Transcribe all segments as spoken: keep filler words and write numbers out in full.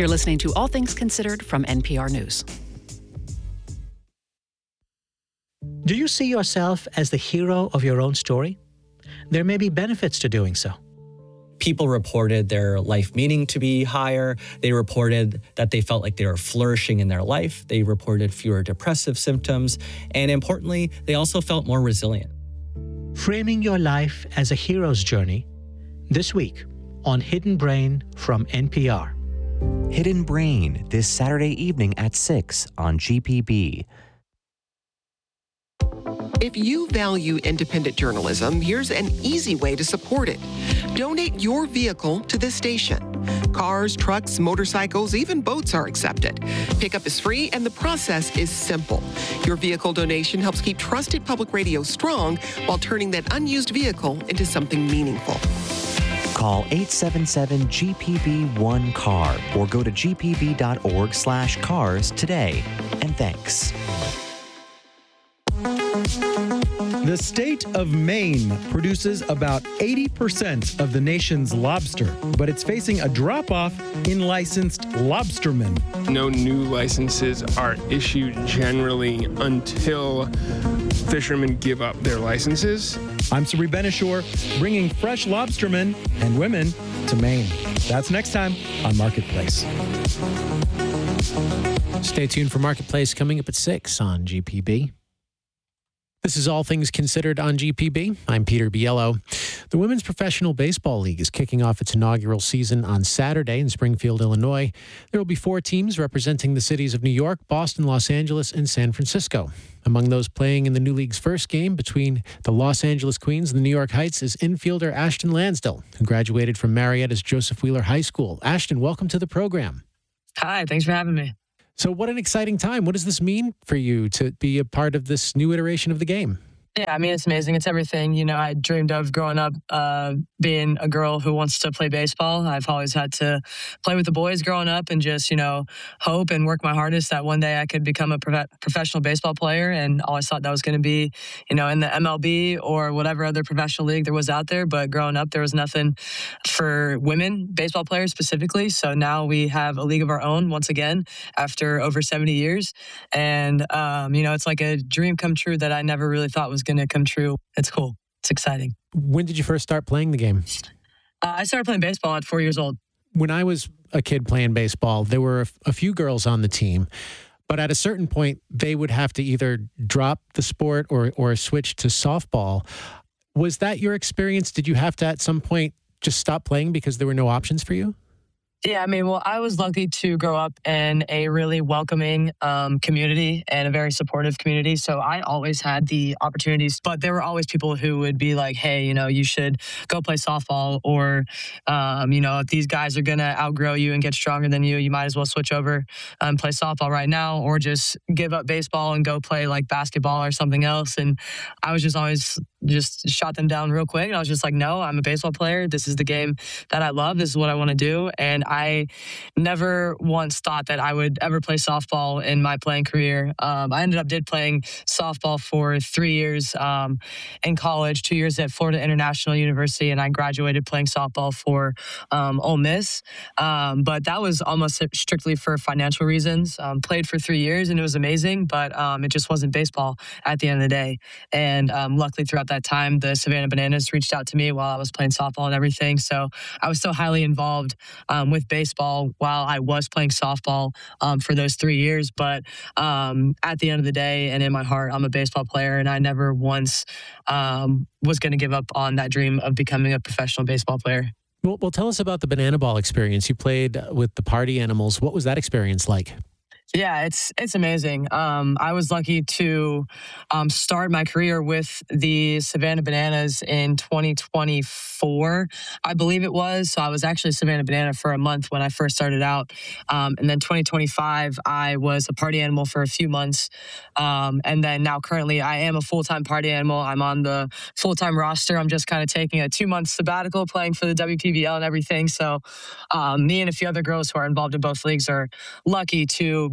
You're listening to All Things Considered from N P R News. Do you see yourself as the hero of your own story? There may be benefits to doing so. People reported their life meaning to be higher. They reported that they felt like they were flourishing in their life. They reported fewer depressive symptoms. And importantly, they also felt more resilient. Framing your life as a hero's journey, this week on Hidden Brain from N P R. Hidden Brain, this Saturday evening at six on G P B. If you value independent journalism, here's an easy way to support it. Donate your vehicle to this station. Cars, trucks, motorcycles, even boats are accepted. Pickup is free and the process is simple. Your vehicle donation helps keep trusted public radio strong while turning that unused vehicle into something meaningful. Call eight seven seven G P B one C A R or go to g p b dot org slash cars today. And thanks. The state of Maine produces about eighty percent of the nation's lobster, but it's facing a drop-off in licensed lobstermen. No new licenses are issued generally until fishermen give up their licenses. I'm Sabri Benishore, bringing fresh lobstermen and women to Maine. That's next time on Marketplace. Stay tuned for Marketplace coming up at six on G P B. This is All Things Considered on G P B. I'm Peter Biello. The Women's Professional Baseball League is kicking off its inaugural season on Saturday in Springfield, Illinois. There will be four teams representing the cities of New York, Boston, Los Angeles, and San Francisco. Among those playing in the new league's first game between the Los Angeles Queens and the New York Heights is infielder Ashton Lansdell, who graduated from Marietta's Joseph Wheeler High School. Ashton, welcome to the program. Hi, thanks for having me. So what an exciting time. What does this mean for you to be a part of this new iteration of the game? Yeah, I mean, it's amazing. It's everything, you know, I dreamed of growing up, uh, being a girl who wants to play baseball. I've always had to play with the boys growing up and just, you know, hope and work my hardest that one day I could become a prof- professional baseball player. And always thought that was going to be, you know, in the M L B or whatever other professional league there was out there. But growing up, there was nothing for women baseball players specifically. So now we have a league of our own once again after over seventy years. And, um, you know, it's like a dream come true that I never really thought was going to come true. It's cool. It's exciting. When did you first start playing the game? Uh, I started playing baseball at four years old. When I was a kid playing baseball, there were a, a few girls on the team, but at a certain point, they would have to either drop the sport or or switch to softball. Was that your experience? Did you have to at some point just stop playing because there were no options for you? Yeah, I mean, well, I was lucky to grow up in a really welcoming um, community and a very supportive community. So I always had the opportunities, but there were always people who would be like, hey, you know, you should go play softball or, um, you know, if these guys are going to outgrow you and get stronger than you, you might as well switch over and play softball right now or just give up baseball and go play like basketball or something else. And I was just always just shot them down real quick. And I was just like, no, I'm a baseball player. This is the game that I love. This is what I want to do. And I never once thought that I would ever play softball in my playing career. Um, I ended up did playing softball for three years um, in college, two years at Florida International University, and I graduated playing softball for um, Ole Miss. Um, but that was almost strictly for financial reasons. Um, played for three years, and it was amazing, but um, it just wasn't baseball at the end of the day. And um, luckily, throughout that time, the Savannah Bananas reached out to me while I was playing softball and everything. So I was so highly involved um, with baseball while I was playing softball um, for those three years. But um, at the end of the day and in my heart, I'm a baseball player, and I never once um, was going to give up on that dream of becoming a professional baseball player. Well, well, tell us about the banana ball experience. You played with the Party Animals. What was that experience like? Yeah, it's it's amazing. Um, I was lucky to um, start my career with the Savannah Bananas in twenty twenty-four, I believe it was. So I was actually a Savannah Banana for a month when I first started out. Um, and then twenty twenty-five, I was a Party Animal for a few months. Um, and then now currently I am a full-time Party Animal. I'm on the full-time roster. I'm just kind of taking a two-month sabbatical playing for the W P B L and everything. So um, me and a few other girls who are involved in both leagues are lucky to be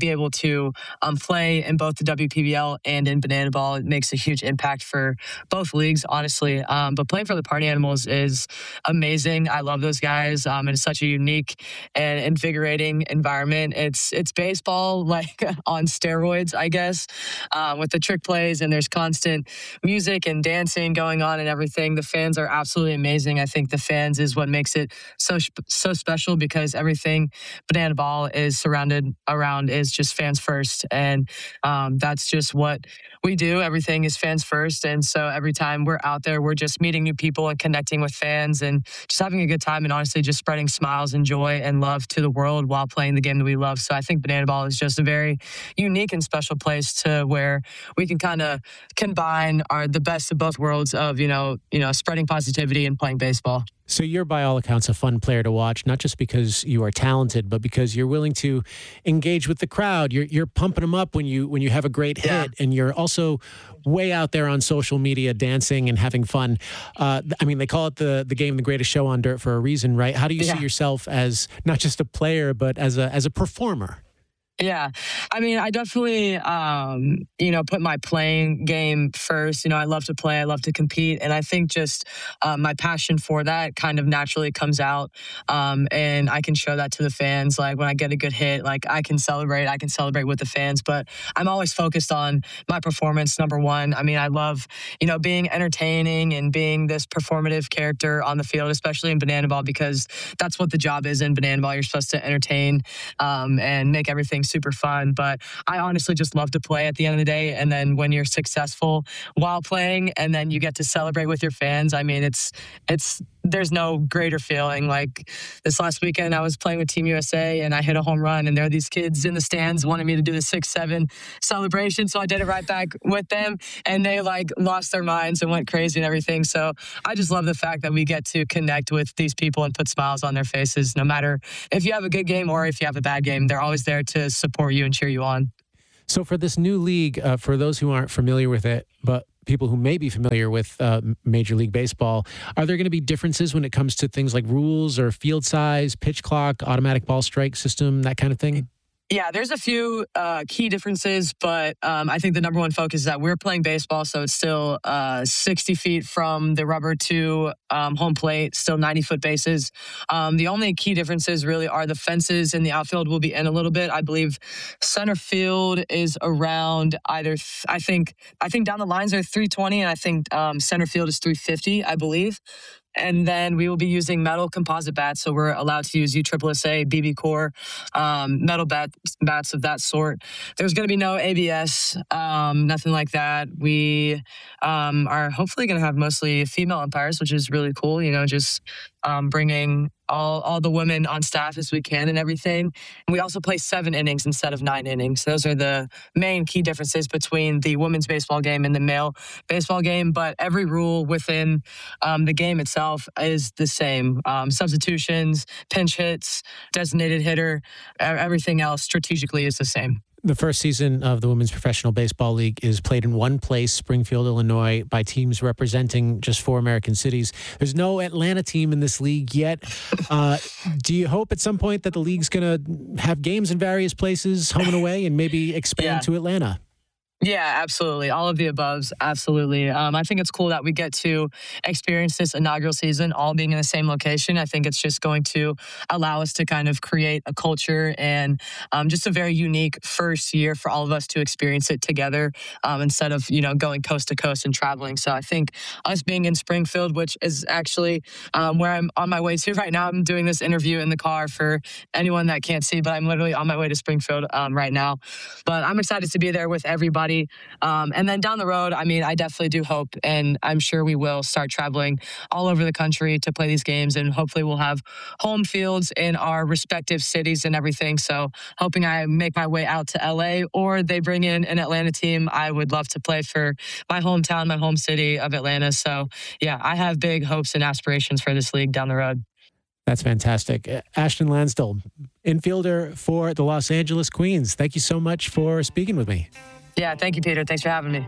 be able to um, play in both the W P B L and in Banana Ball, it makes a huge impact for both leagues, honestly. Um, but playing for the Party Animals is amazing. I love those guys. Um, it's such a unique and invigorating environment. It's it's baseball like on steroids, I guess, uh, with the trick plays, and there's constant music and dancing going on and everything. The fans are absolutely amazing. I think the fans is what makes it so so special, because everything Banana Ball is surrounded around is just fans first, and um, that's just what we do. Everything is fans first, and so every time we're out there, we're just meeting new people and connecting with fans and just having a good time, and honestly just spreading smiles and joy and love to the world while playing the game that we love. So I think Banana Ball is just a very unique and special place to where we can kind of combine our the best of both worlds of, you know, you know, spreading positivity and playing baseball. So you're, by all accounts, a fun player to watch, not just because you are talented, but because you're willing to engage with the crowd. You're you're pumping them up when you when you have a great hit, yeah. and you're also way out there on social media dancing and having fun. Uh, I mean, they call it the the game, the greatest show on dirt, for a reason, right? How do you yeah. see yourself as not just a player, but as a as a performer? Yeah. I mean, I definitely, um, you know, put my playing game first. You know, I love to play. I love to compete. And I think just uh, my passion for that kind of naturally comes out. Um, and I can show that to the fans. Like when I get a good hit, like I can celebrate. I can celebrate with the fans. But I'm always focused on my performance, number one. I mean, I love, you know, being entertaining and being this performative character on the field, especially in Banana Ball, because that's what the job is in Banana Ball. You're supposed to entertain um, and make everything super fun. But I honestly just love to play at the end of the day. And then when you're successful while playing and then you get to celebrate with your fans, I mean, it's it's there's no greater feeling. Like this last weekend, I was playing with Team U S A and I hit a home run, and there are these kids in the stands wanting me to do the six seven celebration. So I did it right back with them, and they like lost their minds and went crazy and everything. So I just love the fact that we get to connect with these people and put smiles on their faces. No matter if you have a good game or if you have a bad game, they're always there to support you and cheer you on. So for this new league, uh, for those who aren't familiar with it, but people who may be familiar with uh, Major League Baseball, are there going to be differences when it comes to things like rules or field size, pitch clock, automatic ball strike system, that kind of thing? Yeah, there's a few uh, key differences, but um, I think the number one focus is that we're playing baseball, so it's still uh, sixty feet from the rubber to um, home plate, still ninety-foot bases. Um, the only key differences really are the fences in the outfield will be in a little bit. I believe center field is around either, th- I think I think down the lines are three twenty, and I think um, center field is three fifty, I believe. And then we will be using metal composite bats. So we're allowed to use U S S A, B B Core, um, metal bat, bats of that sort. There's going to be no A B S, um, nothing like that. We um, are hopefully going to have mostly female umpires, which is really cool. You know, just um, bringing all all the women on staff as we can and everything. And we also play seven innings instead of nine innings. Those are the main key differences between the women's baseball game and the male baseball game. But every rule within um, the game itself is the same. Um, substitutions, pinch hits, designated hitter, everything else strategically is the same. The first season of the Women's Professional Baseball League is played in one place, Springfield, Illinois, by teams representing just four American cities. There's no Atlanta team in this league yet. Uh, do you hope at some point that the league's going to have games in various places, home and away, and maybe expand yeah. to Atlanta? Yeah, absolutely. All of the aboves. Absolutely. Um, I think it's cool that we get to experience this inaugural season all being in the same location. I think it's just going to allow us to kind of create a culture and um, just a very unique first year for all of us to experience it together um, instead of, you know, going coast to coast and traveling. So I think us being in Springfield, which is actually um, where I'm on my way to right now. I'm doing this interview in the car for anyone that can't see, but I'm literally on my way to Springfield um, right now. But I'm excited to be there with everybody. Um, and then down the road, I mean, I definitely do hope, and I'm sure we will start traveling all over the country to play these games, and hopefully we'll have home fields in our respective cities and everything. So hoping I make my way out to L A, or they bring in an Atlanta team. I would love to play for my hometown, my home city of Atlanta. So yeah, I have big hopes and aspirations for this league down the road. That's fantastic. Ashton Lansdell, infielder for the Los Angeles Queens. Thank you so much for speaking with me. Yeah, thank you, Peter. Thanks for having me.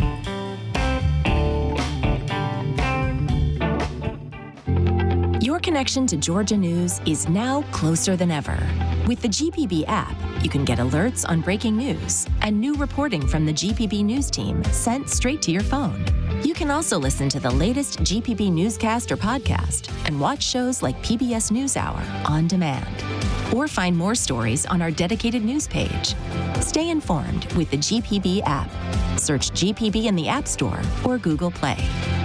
You're connected connection to Georgia news is now closer than ever. With the G P B app, you can get alerts on breaking news and new reporting from the G P B News team sent straight to your phone. You can also listen to the latest G P B newscast or podcast and watch shows like P B S NewsHour on demand. Or find more stories on our dedicated news page. Stay informed with the G P B app. Search G P B in the App Store or Google Play.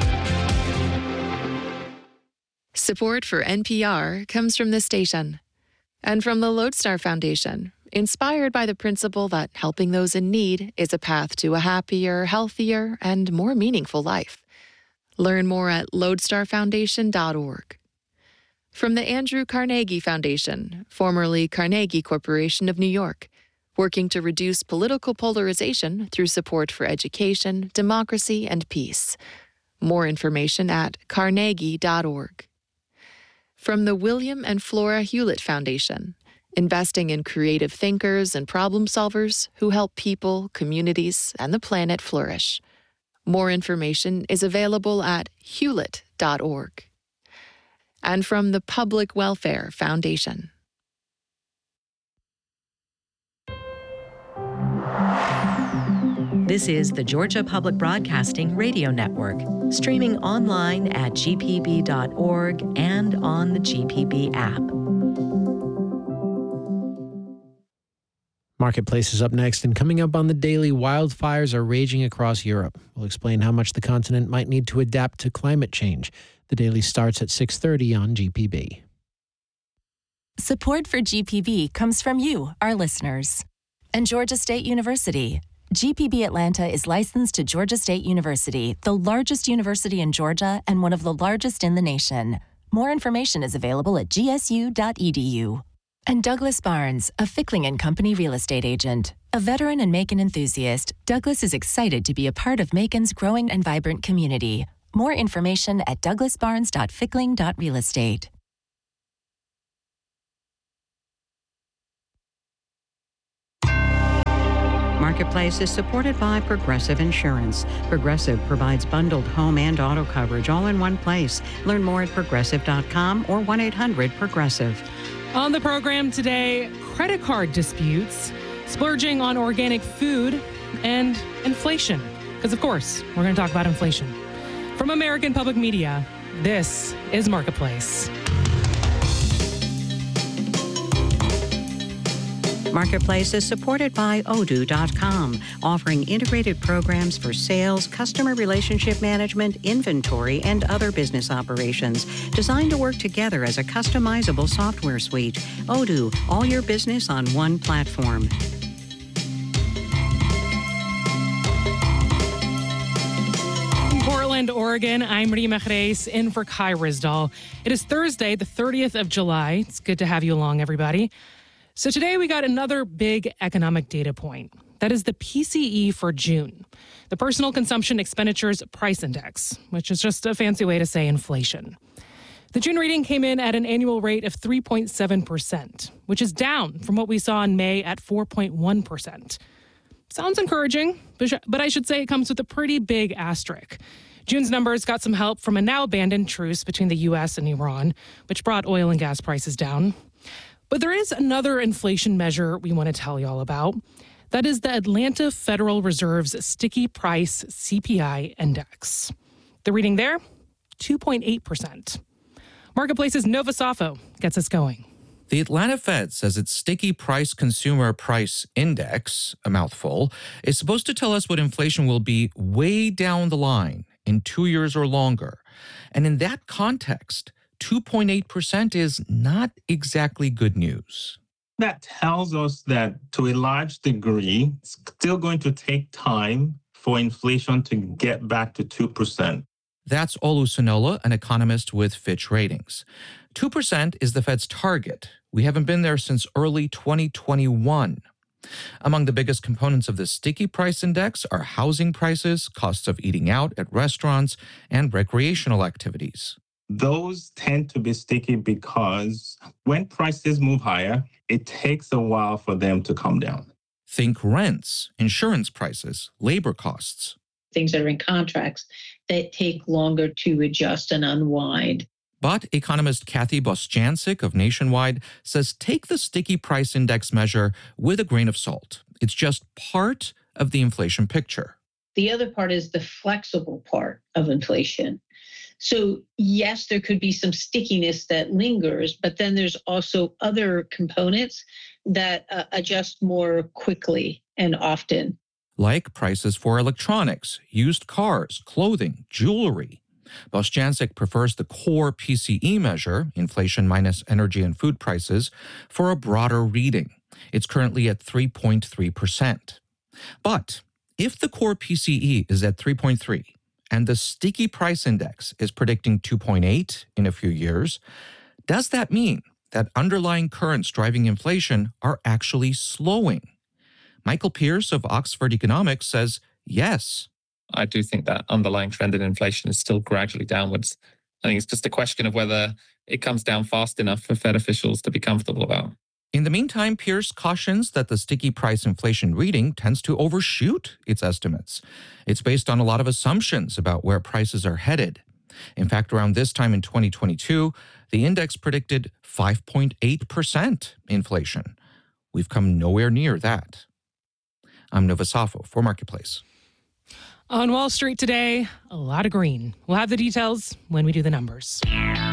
Support for N P R comes from this station and from the Lodestar Foundation, inspired by the principle that helping those in need is a path to a happier, healthier, and more meaningful life. Learn more at lodestar foundation dot org. From the Andrew Carnegie Foundation, formerly Carnegie Corporation of New York, working to reduce political polarization through support for education, democracy, and peace. More information at carnegie dot org. From the William and Flora Hewlett Foundation, investing in creative thinkers and problem solvers who help people, communities, and the planet flourish. More information is available at hewlett dot org. And from the Public Welfare Foundation. This is the Georgia Public Broadcasting Radio Network, streaming online at g p b dot org and on the G P B app. Marketplace is up next, and coming up on the daily, wildfires are raging across Europe. We'll explain how much the continent might need to adapt to climate change. The daily starts at six thirty on G P B. Support for G P B comes from you, our listeners. And Georgia State University. G P B Atlanta is licensed to Georgia State University, the largest university in Georgia and one of the largest in the nation. More information is available at g s u dot e d u. And Douglas Barnes, a Fickling and Company real estate agent. A veteran and Macon enthusiast, Douglas is excited to be a part of Macon's growing and vibrant community. More information at douglas barnes dot fickling dot real estate. Marketplace is supported by Progressive Insurance. Progressive provides bundled home and auto coverage all in one place. Learn more at progressive dot com or one eight hundred progressive. On the program today, credit card disputes, splurging on organic food, and inflation. Because, of course, we're going to talk about inflation. From American Public Media, this is Marketplace. Marketplace is supported by odoo dot com, offering integrated programs for sales, customer relationship management, inventory, and other business operations, designed to work together as a customizable software suite. Odoo, all your business on one platform. In Portland, Oregon, I'm Rima Reis, in for Kai Rizdal. It is Thursday, the thirtieth of July. It's good to have you along, everybody. So today we got another big economic data point. That is the P C E for June, the Personal Consumption Expenditures Price Index, which is just a fancy way to say inflation. The June reading came in at an annual rate of three point seven percent, which is down from what we saw in May at four point one percent. Sounds encouraging, but I should say it comes with a pretty big asterisk. June's numbers got some help from a now abandoned truce between the U S and Iran, which brought oil and gas prices down. But there is another inflation measure we want to tell you all about. That is the Atlanta Federal Reserve's Sticky Price C P I Index. The reading there, two point eight percent. Marketplace's Nova Safo gets us going. The Atlanta Fed says its Sticky Price Consumer Price Index, a mouthful, is supposed to tell us what inflation will be way down the line in two years or longer. And in that context, two point eight percent is not exactly good news. That tells us that to a large degree, it's still going to take time for inflation to get back to two percent. That's Olu Sonola, an economist with Fitch Ratings. two percent is the Fed's target. We haven't been there since early twenty twenty-one. Among the biggest components of the Sticky Price Index are housing prices, costs of eating out at restaurants, and recreational activities. Those tend to be sticky because when prices move higher, it takes a while for them to come down. Think rents, insurance prices, labor costs. Things that are in contracts that take longer to adjust and unwind. But economist Kathy Bostjancic of Nationwide says take the sticky price index measure with a grain of salt. It's just part of the inflation picture. The other part is the flexible part of inflation. So yes, there could be some stickiness that lingers, but then there's also other components that uh, adjust more quickly and often. Like prices for electronics, used cars, clothing, jewelry. Bostjancic prefers the core P C E measure, inflation minus energy and food prices, for a broader reading. It's currently at three point three percent. But if the core P C E is at three point three and the sticky price index is predicting two point eight in a few years, does that mean that underlying currents driving inflation are actually slowing? Michael Pierce of Oxford Economics says yes. I do think that underlying trend in inflation is still gradually downwards. I think it's just a question of whether it comes down fast enough for Fed officials to be comfortable about. In the meantime, Pierce cautions that the sticky price inflation reading tends to overshoot its estimates. It's based on a lot of assumptions about where prices are headed. In fact, around this time in twenty twenty-two, the index predicted five point eight percent inflation. We've come nowhere near that. I'm Nova Safo for Marketplace. On Wall Street today, a lot of green. We'll have the details when we do the numbers.